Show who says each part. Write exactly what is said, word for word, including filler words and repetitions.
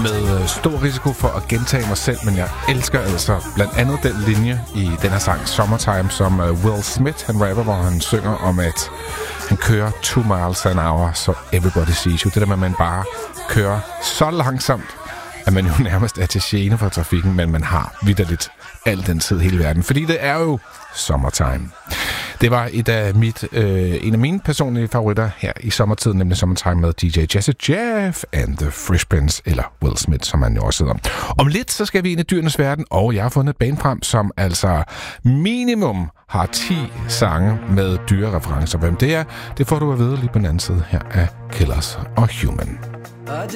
Speaker 1: med stor risiko for at gentage mig selv, men jeg elsker altså blandt andet den linje i den her sang Summertime, som Will Smith, han rapper, hvor han synger om, at han kører two miles an hour, so everybody sees you. Det der med, at man bare kører så langsomt, at man jo nærmest er til gene for trafikken, men man har vitterligt al den tid hele verden, fordi det er jo summertime. Det var et af mit, øh, en af mine personlige favoritter her i sommertiden, nemlig Summertime med D J Jazzy Jeff and the Fresh Prince, eller Will Smith, som han jo også hedder. Om lidt, så skal vi ind i dyrenes verden, og jeg har fundet et band frem, som altså minimum har ti sange med dyrereferencer. Hvem det er, det får du at vide lige på den anden side her af Killers og Human.